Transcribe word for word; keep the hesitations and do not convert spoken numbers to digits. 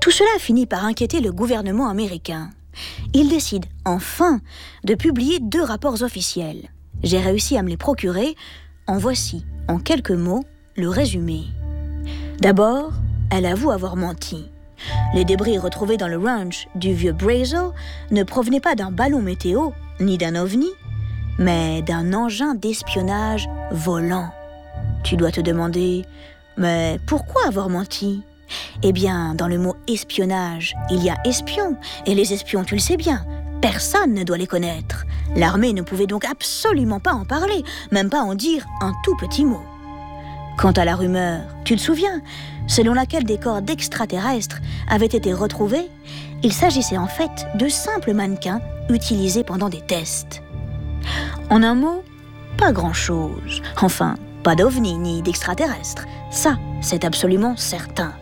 Tout cela finit par inquiéter le gouvernement américain. Il décide enfin de publier deux rapports officiels. J'ai réussi à me les procurer. En voici, en quelques mots, le résumé. D'abord, elle avoue avoir menti. Les débris retrouvés dans le ranch du vieux Brazo ne provenaient pas d'un ballon météo, ni d'un ovni, mais d'un engin d'espionnage volant. Tu dois te demander, mais pourquoi avoir menti ? Eh bien, dans le mot espionnage, il y a espion, et les espions, tu le sais bien, personne ne doit les connaître. L'armée ne pouvait donc absolument pas en parler, même pas en dire un tout petit mot. Quant à la rumeur, tu te souviens, selon laquelle des corps d'extraterrestres avaient été retrouvés, il s'agissait en fait de simples mannequins utilisés pendant des tests. En un mot, pas grand-chose. Enfin, pas d'ovnis ni d'extraterrestres. Ça, c'est absolument certain.